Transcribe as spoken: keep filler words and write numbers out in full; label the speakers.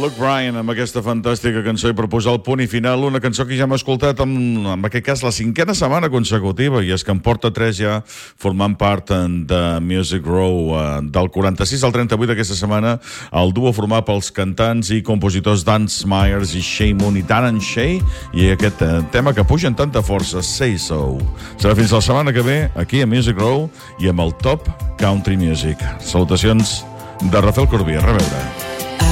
Speaker 1: Luke Bryan amb aquesta fantàstica cançó i per posar el punt i final, una cançó que ja hem escoltat en, en aquest cas la cinquena setmana consecutiva, i és que en porta tres ja formant part de Music Row. Del quaranta-sis al trenta-vuit d'aquesta setmana, el duo format pels cantants i compositors Dan Smyers i Shay Moon i Darren Shay, i aquest tema que puja amb tanta força, Say So. Serà fins la setmana que ve aquí a Music Row i amb el Top Country Music. Salutacions de Rafael Corbí. A reveure.